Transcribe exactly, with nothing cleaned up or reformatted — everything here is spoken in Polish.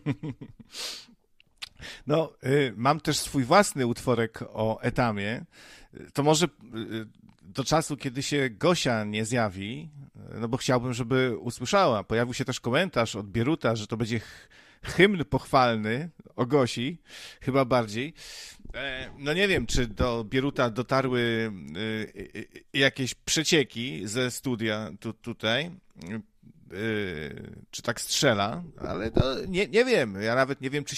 No, y, mam też swój własny utworek o Etamie. To może y, do czasu, kiedy się Gosia nie zjawi, no bo chciałbym, żeby usłyszała. Pojawił się też komentarz od Bieruta, że to będzie ch- hymn pochwalny o Gosi, chyba bardziej. E, No nie wiem, czy do Bieruta dotarły y, y, y, jakieś przecieki ze studia tu, tutaj, y, czy tak strzela, ale to nie, nie wiem. Ja nawet nie wiem, czy